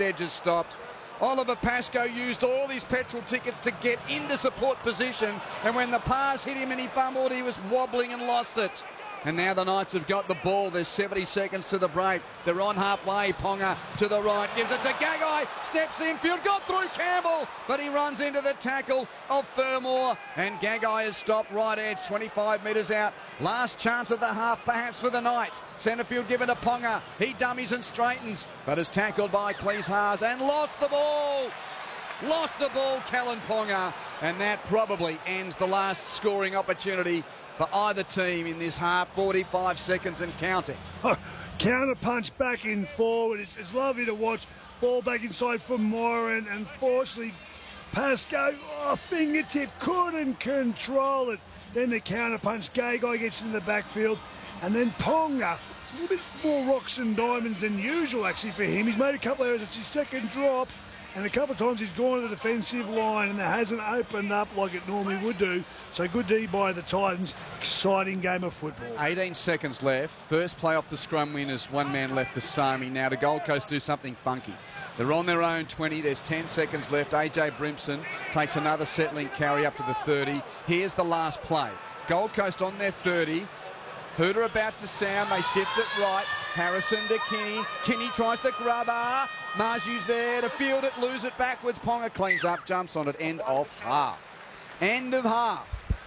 edges stopped. Oliver Pascoe used all his petrol tickets to get into support position, and when the pass hit him and he fumbled, he was wobbling and lost it. And now the Knights have got the ball. There's 70 seconds to the break. They're on halfway. Ponga to the right, gives it to Gagai, steps infield, got through Campbell, but he runs into the tackle of Fermor, and Gagai has stopped right edge, 25 metres out. Last chance of the half, perhaps, for the Knights. Centrefield given to Ponga. He dummies and straightens, but is tackled by Cleese Haas and lost the ball. Lost the ball, Callan Ponga, and that probably ends the last scoring opportunity for either team in this half. 45 seconds and counting. Counter punch back and forward. It's lovely to watch. Ball back inside for Moran, and fortunately Pascoe, fingertip, couldn't control it. Then the counter punch, Gagai gets in the backfield, and then Ponga. It's a little bit more rocks and diamonds than usual actually for him. He's made a couple of errors. It's his second drop, and a couple of times he's gone to the defensive line and it hasn't opened up like it normally would do. So good D by the Titans. Exciting game of football. 18 seconds left. First play off the scrum winners. One man left for Sami. Now to Gold Coast do something funky. They're on their own 20. There's 10 seconds left. AJ Brimson takes another settling carry up to the 30. Here's the last play. Gold Coast on their 30. Hooter about to sound. They shift it right. Harrison to Kinney. Kinney tries to grubber. Marju's there to field it, lose it backwards. Ponga cleans up, jumps on it. End of half. End of half,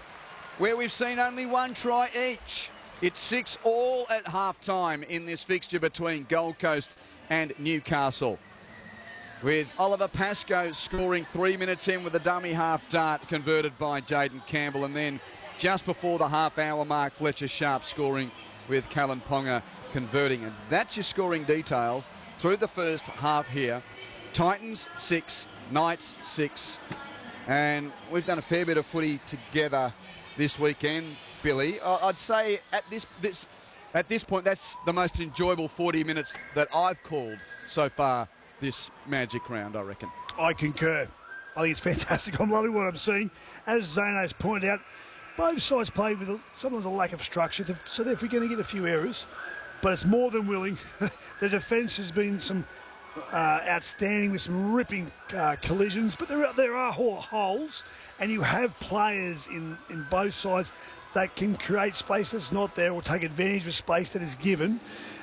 where we've seen only one try each. It's 6-all at half-time in this fixture between Gold Coast and Newcastle, with Oliver Pascoe scoring 3 minutes in with a dummy half dart converted by Jaden Campbell, and then just before the half-hour mark, Fletcher Sharp scoring with Callan Ponga converting. And that's your scoring details through the first half here. Titans 6, Knights 6. And we've done a fair bit of footy together this weekend, Billy. I'd say at this point, that's the most enjoyable 40 minutes that I've called so far this Magic round, I reckon. I concur. I think it's fantastic. I'm loving what I'm seeing. As Zano's pointed out, both sides play with sometimes a lack of structure, so therefore you're going to get a few errors. But it's more than willing. The defence has been some outstanding with some ripping collisions, but there are holes, and you have players in both sides that can create space that's not there or take advantage of space that is given.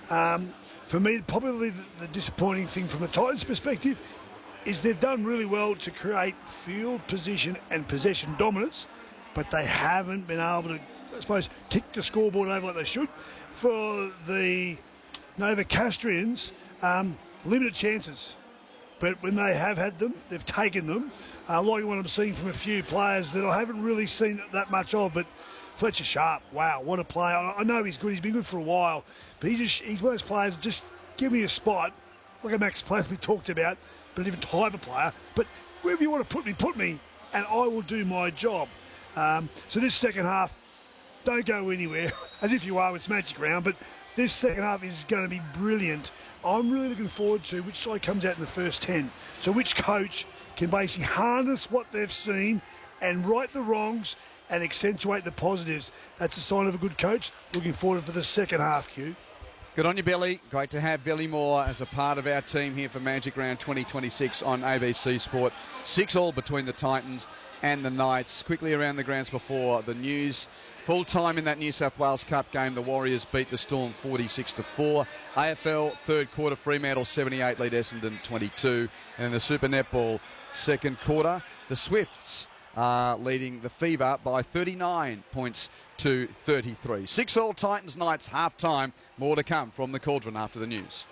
For me, probably the disappointing thing from the Titans' perspective is they've done really well to create field position and possession dominance, but they haven't been able to, I suppose, tick the scoreboard over like they should. For the Novocastrians, limited chances, but when they have had them, they've taken them. Like what I'm seeing from a few players that I haven't really seen that much of, but Fletcher Sharp, wow, what a player. I know he's good, he's been good for a while, but he's one of those players, just give me a spot, like a Max Player we talked about, but a different type of player. But wherever you want to put me, and I will do my job. So this second half, don't go anywhere, as if you are with Magic Round, but this second half is going to be brilliant. I'm really looking forward to which side comes out in the first 10. So which coach can basically harness what they've seen and right the wrongs and accentuate the positives. That's a sign of a good coach. Looking forward for the second half, Q. Good on you, Billy. Great to have Billy Moore as a part of our team here for Magic Round 2026 on ABC Sport. 6-all between the Titans and the Knights. Quickly around the grounds before the news. Full time in that New South Wales Cup game, the Warriors beat the Storm 46-4. AFL third quarter, Fremantle 78 lead Essendon 22. And in the Super Netball second quarter, the Swifts are leading the Fever by 39 points to 33. 6-all Titans Knights half time. More to come from the Cauldron after the news.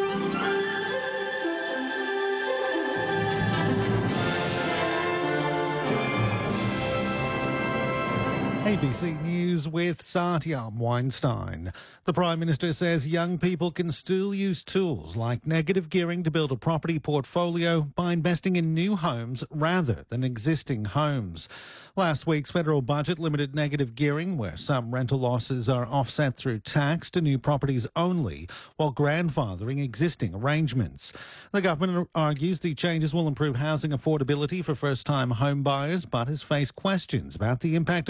ABC News with Satya Weinstein. The Prime Minister says young people can still use tools like negative gearing to build a property portfolio by investing in new homes rather than existing homes. Last week's federal budget limited negative gearing, where some rental losses are offset through tax, to new properties only, while grandfathering existing arrangements. The government argues the changes will improve housing affordability for first-time home buyers, but has faced questions about the impact on young people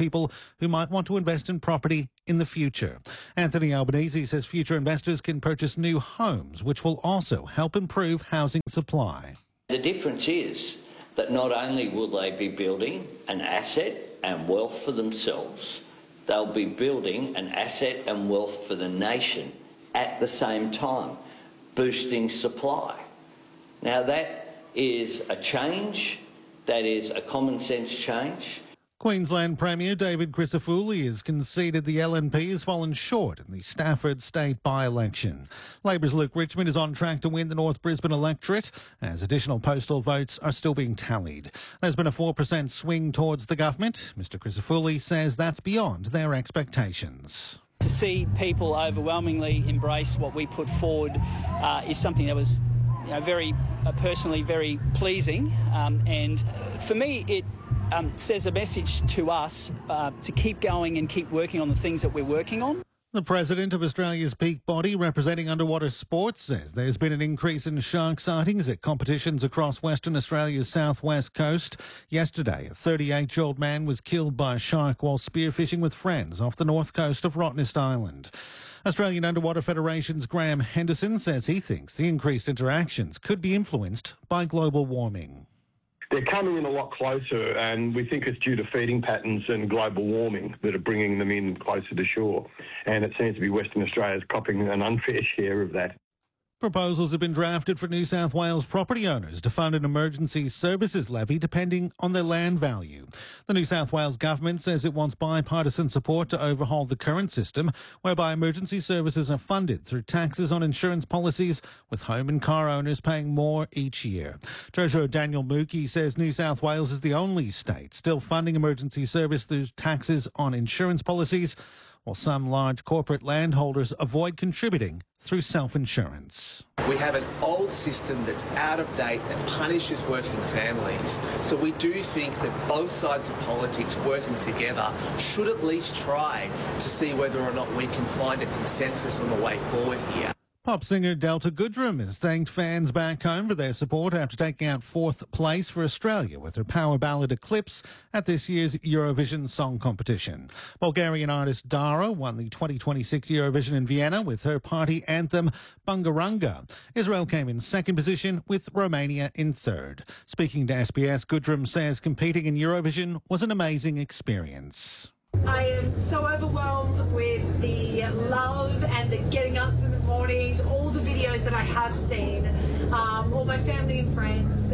people who might want to invest in property in the future. Anthony Albanese says future investors can purchase new homes, which will also help improve housing supply. The difference is that not only will they be building an asset and wealth for themselves, they'll be building an asset and wealth for the nation at the same time, boosting supply. Now that is a change, that is a common sense change. Queensland Premier David Crisafulli has conceded the LNP has fallen short in the Stafford state by-election. Labor's Luke Richmond is on track to win the North Brisbane electorate as additional postal votes are still being tallied. There's been a 4% swing towards the government. Mr Crisafulli says that's beyond their expectations. To see people overwhelmingly embrace what we put forward is something that was very personally very pleasing, and for me it says a message to us to keep going and keep working on the things that we're working on. The president of Australia's peak body representing underwater sports says there's been an increase in shark sightings at competitions across Western Australia's southwest coast. Yesterday, a 38-year-old man was killed by a shark while spearfishing with friends off the north coast of Rottnest Island. Australian Underwater Federation's Graham Henderson says he thinks the increased interactions could be influenced by global warming. They're coming in a lot closer, and we think it's due to feeding patterns and global warming that are bringing them in closer to shore. And it seems to be Western Australia's copping an unfair share of that. Proposals have been drafted for New South Wales property owners to fund an emergency services levy depending on their land value. The New South Wales government says it wants bipartisan support to overhaul the current system, whereby emergency services are funded through taxes on insurance policies, with home and car owners paying more each year. Treasurer Daniel Mookie says New South Wales is the only state still funding emergency service through taxes on insurance policies, while some large corporate landholders avoid contributing through self-insurance. We have an old system that's out of date that punishes working families. So we do think that both sides of politics working together should at least try to see whether or not we can find a consensus on the way forward here. Pop singer Delta Goodrem has thanked fans back home for their support after taking out 4th place for Australia with her power ballad Eclipse at this year's Eurovision Song Competition. Bulgarian artist Dara won the 2026 Eurovision in Vienna with her party anthem Bungaranga. Israel came in second position with Romania in third. Speaking to SBS, Goodrem says competing in Eurovision was an amazing experience. I am so overwhelmed with the love and the getting ups in the mornings, all the videos that I have seen, all my family and friends,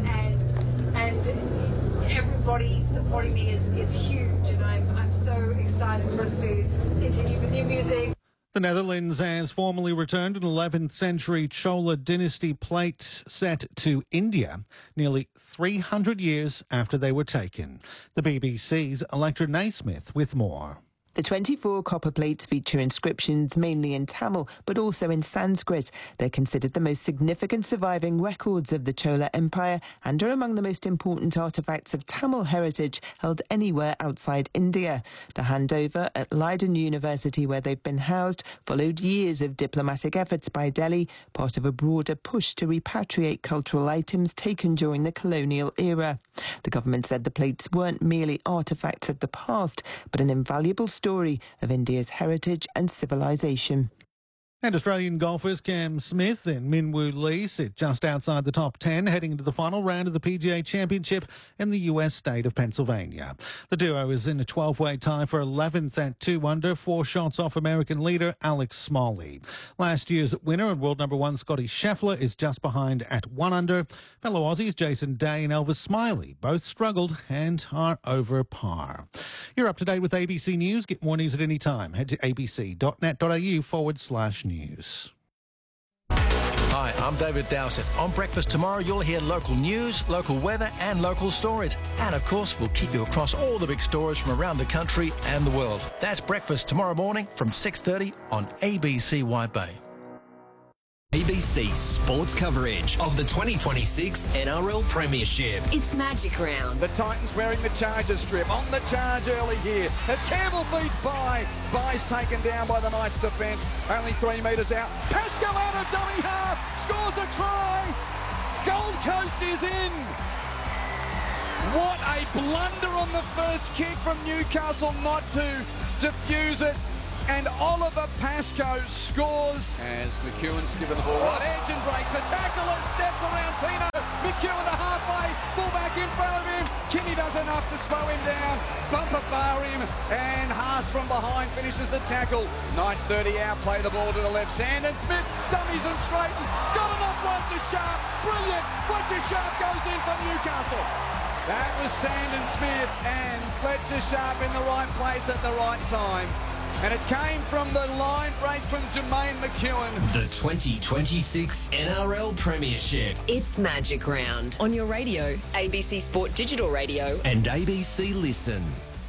and everybody supporting me is huge, and I'm so excited for us to continue with new music. The Netherlands has formally returned an 11th century Chola dynasty plate set to India, nearly 300 years after they were taken. The BBC's Electra Naismith with more. The 24 copper plates feature inscriptions mainly in Tamil, but also in Sanskrit. They're considered the most significant surviving records of the Chola Empire and are among the most important artefacts of Tamil heritage held anywhere outside India. The handover at Leiden University, where they've been housed, followed years of diplomatic efforts by Delhi, part of a broader push to repatriate cultural items taken during the colonial era. The government said the plates weren't merely artefacts of the past, but an invaluable story of India's heritage and civilization. And Australian golfers Cam Smith and Min Woo Lee sit just outside the top 10 heading into the final round of the PGA Championship in the US state of Pennsylvania. The duo is in a 12-way tie for 11th at 2 under, 4 shots off American leader Alex Smalley. Last year's winner and world number 1 Scotty Scheffler is just behind at 1 under. Fellow Aussies Jason Day and Elvis Smiley both struggled and are over par. You're up to date with ABC News. Get more news at any time. Head to abc.net.au/news. Hi, I'm David Dowsett. On Breakfast Tomorrow, you'll hear local news, local weather and local stories. And, of course, we'll keep you across all the big stories from around the country and the world. That's Breakfast tomorrow morning from 6:30 on ABC White Bay. ABC Sports coverage of the 2026 NRL Premiership. It's Magic Round. The Titans wearing the Chargers strip. On the charge early here. As Campbell feeds by. By's taken down by the Knights defence. Only 3 metres out. Pascoe out of dummy half. Scores a try. Gold Coast is in. What a blunder on the first kick from Newcastle not to defuse it. And Oliver Pascoe scores as McEwen's given the ball right edge and breaks a tackle and steps around Tino. McEwen to halfway, fullback in front of him. Kinney does enough to slow him down, bumper bar him, and Haas from behind finishes the tackle. Knights 30 out, play the ball to the left. Sandon Smith dummies and straightens, got an offload to Sharp, brilliant. Fletcher Sharp goes in for Newcastle. That was Sandon Smith and Fletcher Sharp in the right place at the right time. And it came from the line break from Jermaine McEwen. The 2026 NRL Premiership. It's Magic Round on your radio, ABC Sport Digital Radio. And ABC Listen.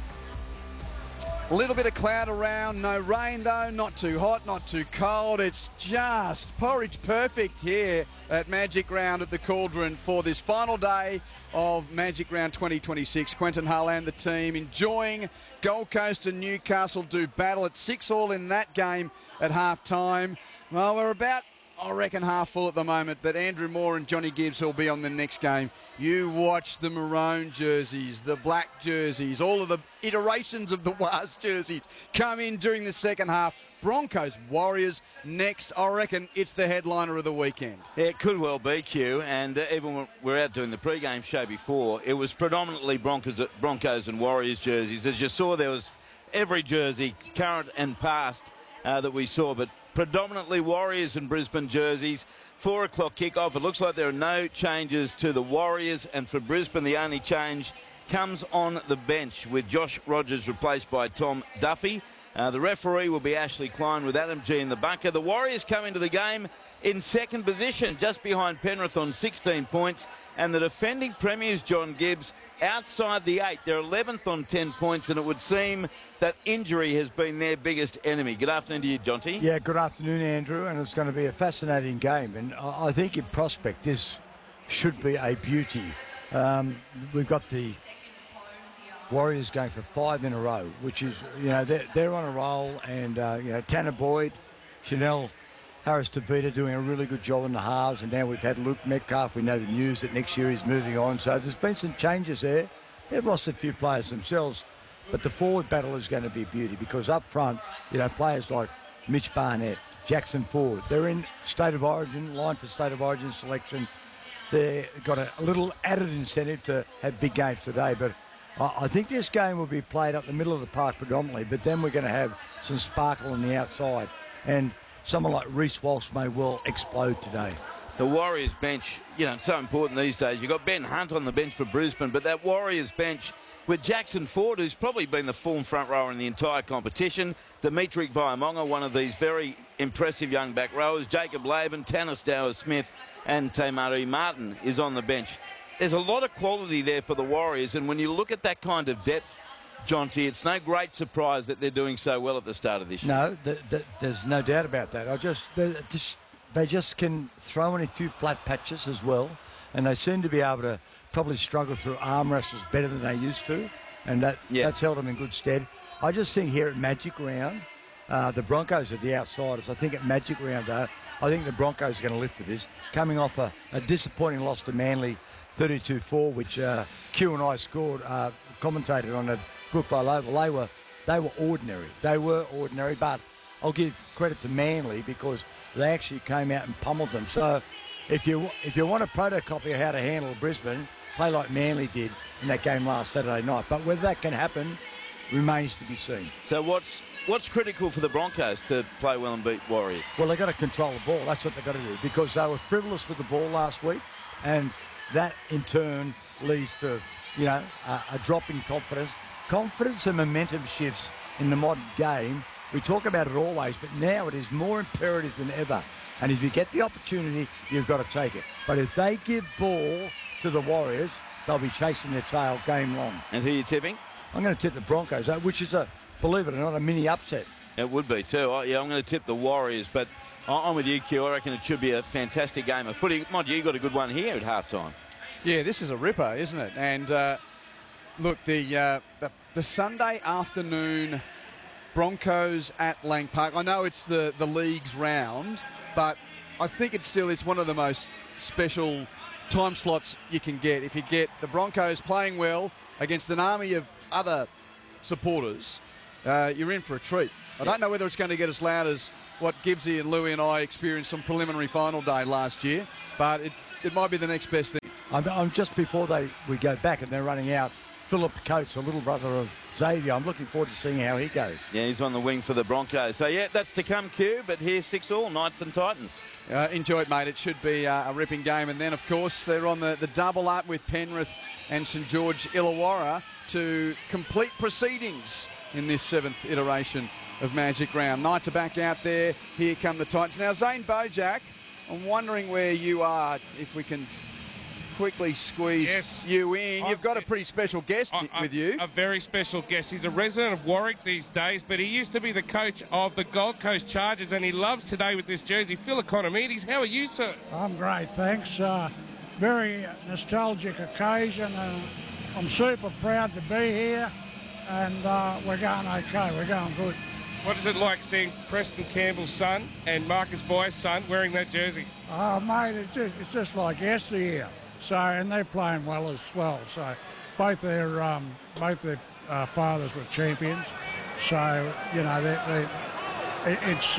A little bit of cloud around, no rain though, not too hot, not too cold. It's just porridge perfect here at Magic Round at the Cauldron for this final day of Magic Round 2026. Quentin Hull and the team enjoying Gold Coast and Newcastle do battle at 6-6 in that game at half-time. Well, we're about, I reckon, half full at the moment, but Andrew Moore and Johnny Gibbs will be on the next game. You watch the maroon jerseys, the black jerseys, all of the iterations of the Waz jerseys come in during the second half. Broncos, Warriors next. I reckon it's the headliner of the weekend. Yeah, it could well be, Q. And even when we were out doing the pre-game show before, it was predominantly Broncos and Warriors jerseys. As you saw, there was every jersey, current and past, that we saw, but predominantly Warriors and Brisbane jerseys. 4 o'clock kickoff. It looks like there are no changes to the Warriors, and for Brisbane, the only change comes on the bench with Josh Rogers replaced by Tom Duffy. The referee will be Ashley Klein with Adam G in the bunker. The Warriors come into the game in second position, just behind Penrith on 16 points. And the defending premiers, John Gibbs, outside the 8. They're 11th on 10 points, and it would seem that injury has been their biggest enemy. Good afternoon to you, Jonty. Yeah, good afternoon, Andrew. And it's going to be a fascinating game. And I think in prospect, this should be a beauty. We've got the Warriors going for 5 in a row, which is, you know, they're on a roll, and, you know, Tanner Boyd, Chanel Harris-Tavita doing a really good job in the halves, and now we've had Luke Metcalf. We know the news that next year he's moving on, so there's been some changes there. They've lost a few players themselves, but the forward battle is going to be a beauty because up front, you know, players like Mitch Barnett, Jackson Ford, they're in State of Origin, line for State of Origin selection. They've got a little added incentive to have big games today, but I think this game will be played up the middle of the park predominantly, but then we're going to have some sparkle on the outside. And someone like Reece Walsh may well explode today. The Warriors bench, you know, it's so important these days. You've got Ben Hunt on the bench for Brisbane, but that Warriors bench with Jackson Ford, who's probably been the form front rower in the entire competition, Dimitri Vaiamonga, one of these very impressive young back rowers, Jacob Laban, Tanner Stowers-Smith, and Tamari Martin is on the bench. There's a lot of quality there for the Warriors, and when you look at that kind of depth, Jonty, it's no great surprise that they're doing so well at the start of this year. No, there's no doubt about that. They just can throw in a few flat patches as well, and they seem to be able to probably struggle through arm wrestles better than they used to, and that's held them in good stead. I just think here at Magic Round, the Broncos are the outsiders. I think at Magic Round, though, I think the Broncos are going to lift for this, coming off a disappointing loss to Manly 32-4, which Q and I scored, commentated on at Brookvale Oval. They were ordinary. They were ordinary, but I'll give credit to Manly because they actually came out and pummeled them. So if you want a protocopy of how to handle Brisbane, play like Manly did in that game last Saturday night. But whether that can happen remains to be seen. So what's critical for the Broncos to play well and beat Warriors? Well, they've got to control the ball. That's what they've got to do because they were frivolous with the ball last week, and that in turn leads to, you know, a drop in confidence. Confidence and momentum shifts in the modern game. We talk about it always, but now it is more imperative than ever. And if you get the opportunity, you've got to take it. But if they give ball to the Warriors, they'll be chasing their tail game long. And who are you tipping? I'm going to tip the Broncos, which is believe it or not, a mini upset. It would be too. Yeah, I'm going to tip the Warriors, but I'm with you, Q. I reckon it should be a fantastic game of footy. Mind you, got a good one here at halftime. Yeah, this is a ripper, isn't it? And look, the Sunday afternoon Broncos at Lang Park. I know it's the league's round, but I think it's one of the most special time slots you can get. If you get the Broncos playing well against an army of other supporters, you're in for a treat. I don't know whether it's going to get as loud as what Gibbsy and Louie and I experienced on preliminary final day last year, but it might be the next best thing. I'm just before we go back and they're running out, Philip Coates, the little brother of Xavier, I'm looking forward to seeing how he goes. Yeah, he's on the wing for the Broncos. So, yeah, that's to come, Q, but here's 6-all, Knights and Titans. Enjoy it, mate. It should be a ripping game. And then, of course, they're on the double up with Penrith and St George Illawarra to complete proceedings in this 7th iteration of Magic Round. Knights are back out there. Here come the Titans. Now, Zane Bojack, I'm wondering where you are, if we can quickly squeeze you in. You've got a pretty special guest with you. A very special guest. He's a resident of Warwick these days, but he used to be the coach of the Gold Coast Chargers, and he loves today with this jersey. Phil Economides, how are you, sir? I'm great, thanks. Very nostalgic occasion. I'm super proud to be here, and we're going okay. We're going good. What is it like seeing Preston Campbell's son and Marcus Byers' son wearing that jersey? Oh, mate, it's just like yesteryear. So, and they're playing well as well. So, both their fathers were champions. So, you know, it's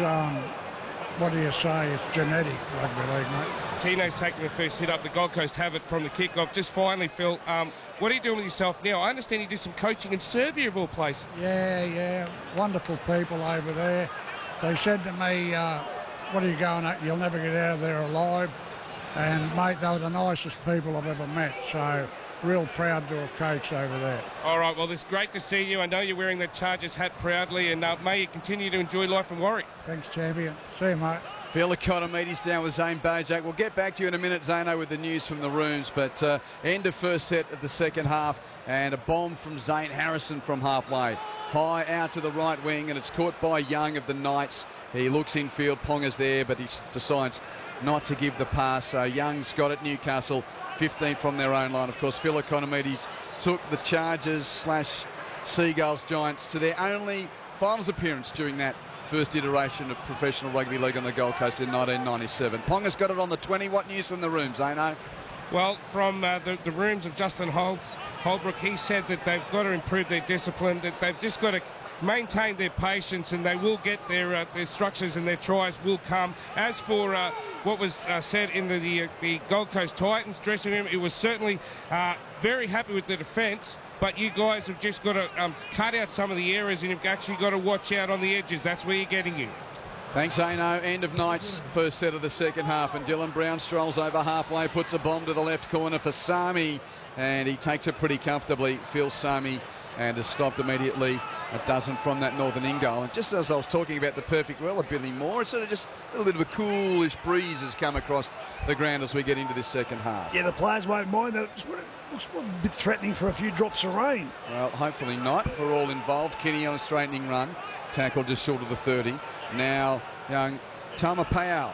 what do you say? It's genetic rugby league, mate. Tino's taking the first hit up. The Gold Coast have it from the kickoff. Just finally, Phil, what are you doing with yourself now? I understand you did some coaching in Serbia, of all places. Yeah. Wonderful people over there. They said to me, what are you going at? You'll never get out of there alive. And, mate, they were the nicest people I've ever met. So, real proud to have coached over there. All right, well, it's great to see you. I know you're wearing that Chargers hat proudly, and may you continue to enjoy life in Warwick. Thanks, champion. See you, mate. Phil Economides down with Zane Bojack. We'll get back to you in a minute, Zano, with the news from the rooms. But end of first set of the second half, and a bomb from Zane Harrison from halfway. High out to the right wing, and it's caught by Young of the Knights. He looks infield, Ponga's there, but he decides not to give the pass. So Young's got it, Newcastle, 15 from their own line. Of course, Phil Economides took the Chargers / Seagulls Giants to their only finals appearance during that first iteration of professional rugby league on the Gold Coast in 1997. Ponga's got it on the 20. What news from the room, Zano? Well, from the rooms of Justin Holbrook, he said that they've got to improve their discipline, that they've just got to maintain their patience, and they will get their structures, and their tries will come. As for what was said in the Gold Coast Titans dressing room, it was certainly very happy with the defence, but you guys have just got to cut out some of the errors, and you've actually got to watch out on the edges. That's where you're getting you. Thanks, Ano. End of Knights' first set of the second half, and Dylan Brown strolls over halfway, puts a bomb to the left corner for Sami, and he takes it pretty comfortably. Phil Sami, and is stopped immediately. A dozen from that Northern in goal. And just as I was talking about the perfect well of Billy Moore, it's sort of just a little bit of a coolish breeze has come across the ground as we get into this second half. Yeah, the players won't mind that. It looks a bit threatening for a few drops of rain. Well, hopefully not for all involved. Kinney on a straightening run. Tackle just short of the 30. Now, young Tamapau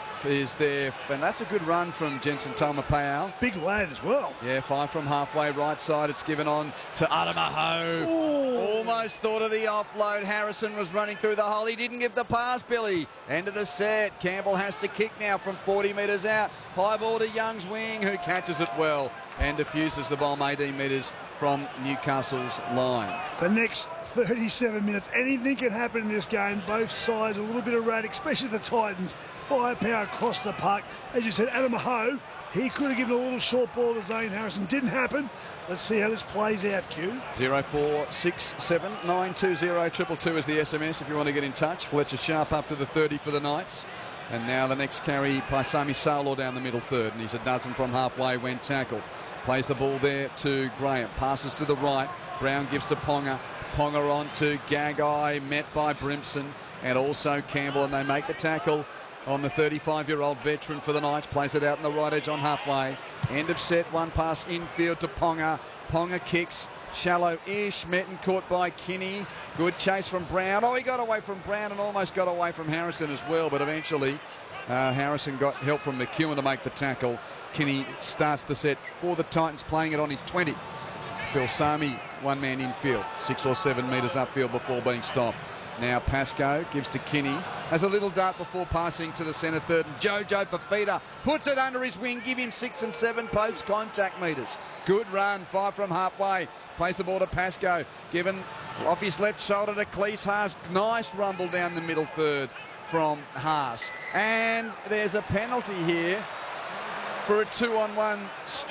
is there, and that's a good run from Jensen Tamapau. Big lad as well. Yeah, 5 from halfway right side. It's given on to Adamaho. Almost thought of the offload. Harrison was running through the hole. He didn't give the pass, Billy. End of the set. Campbell has to kick now from 40 metres out. High ball to Young's wing, who catches it well and diffuses the bomb 18 metres from Newcastle's line. The next 37 minutes, anything can happen in this game. Both sides a little bit erratic, especially the Titans. Firepower across the park. As you said, Adamaho, he could have given a little short ball to Zane Harrison. Didn't happen. Let's see how this plays out, Q. 0467 920 222 is the SMS if you want to get in touch. Fletcher Sharp up to the 30 for the Knights. And now the next carry by Sami Saulor down the middle third. And he's a dozen from halfway when tackled. Plays the ball there to Graham. Passes to the right. Brown gives to Ponga. Ponga on to Gagai, met by Brimson and also Campbell, and they make the tackle on the 35-year-old veteran for the Knights. Plays it out in the right edge on halfway. End of set, one pass infield to Ponga. Ponga kicks shallow-ish, met and caught by Kinney. Good chase from Brown. Oh, he got away from Brown and almost got away from Harrison as well, but eventually Harrison got help from McEwen to make the tackle. Kinney starts the set for the Titans, playing it on his 20. Phil Sami, one man infield, 6 or 7 metres upfield before being stopped. Now Pascoe gives to Kinney. Has a little dart before passing to the centre third. And Jojo Fifita puts it under his wing. Give him 6 and 7 post contact metres. Good run. 5 from halfway. Plays the ball to Pascoe. Given off his left shoulder to Cleese Haas. Nice rumble down the middle third from Haas. And there's a penalty here for a 2-on-1 strike.